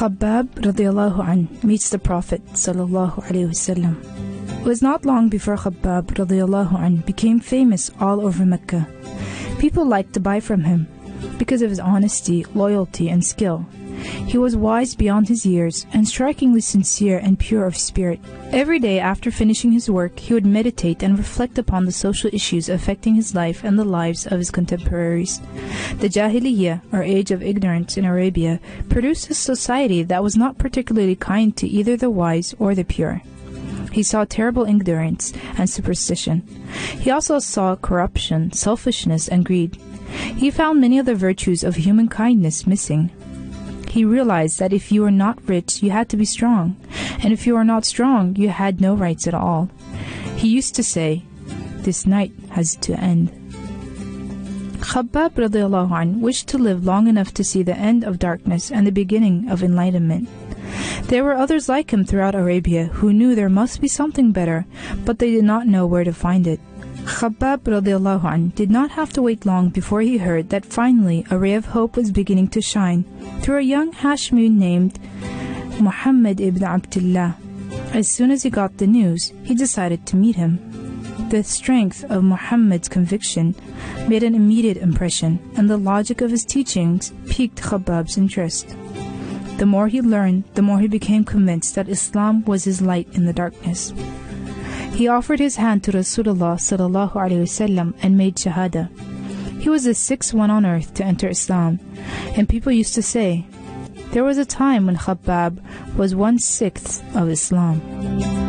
Khabbab radiallahu anh meets the Prophet sallallahu alaihi wasallam. It was not long before Khabbab radiallahu anh became famous all over Mecca. People liked to buy from him because of his honesty, loyalty, and skill. He was wise beyond his years and strikingly sincere and pure of spirit. Every day after finishing his work, he would meditate and reflect upon the social issues affecting his life and the lives of his contemporaries. The Jahiliyyah, or age of ignorance in Arabia, produced a society that was not particularly kind to either the wise or the pure. He saw terrible ignorance and superstition. He also saw corruption, selfishness, and greed. He found many of the virtues of human kindness missing. He realized that if you were not rich, you had to be strong, and if you were not strong, you had no rights at all. He used to say, "This night has to end." Khabbab radiallahu anh wished to live long enough to see the end of darkness and the beginning of enlightenment. There were others like him throughout Arabia who knew there must be something better, but they did not know where to find it. Khabbab radiallahu anh did not have to wait long before he heard that finally a ray of hope was beginning to shine through a young Hashmi named Muhammad ibn Abdullah. As soon as he got the news, he decided to meet him. The strength of Muhammad's conviction made an immediate impression, and the logic of his teachings piqued Khabbab's interest. The more he learned, the more he became convinced that Islam was his light in the darkness. He offered his hand to Rasulullah sallallahu alaihi wasallam and made shahada. He was the sixth one on earth to enter Islam, and people used to say, there was a time when Khabbab was 1/6 of Islam.